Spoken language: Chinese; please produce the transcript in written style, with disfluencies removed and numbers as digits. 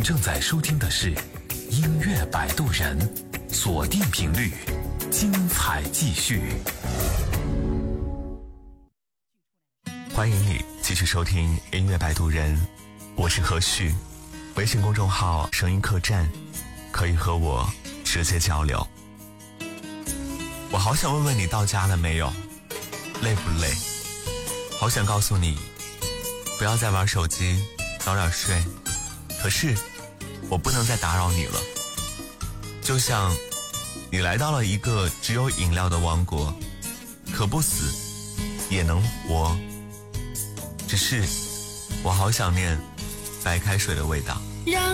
正在收听的是音乐摆渡人，锁定频率，精彩继续。欢迎你继续收听音乐摆渡人，我是何旭，微信公众号声音客栈，可以和我直接交流。我好想问问你到家了没有，累不累？好想告诉你不要再玩手机，早点睡，可是我不能再打扰你了。就像你来到了一个只有饮料的王国，可不死也能活，只是我好想念白开水的味道。 让